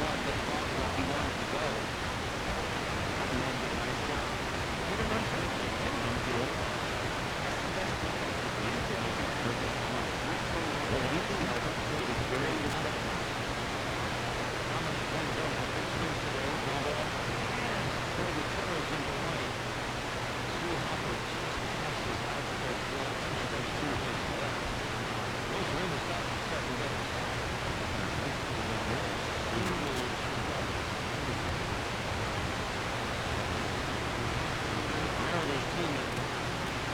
run the clock like he wanted to go. And then did a nice job. Hit and run perfectly. Hit and run field. That's the best defense. If you hit a field goal perfect, come on, 3:21 left.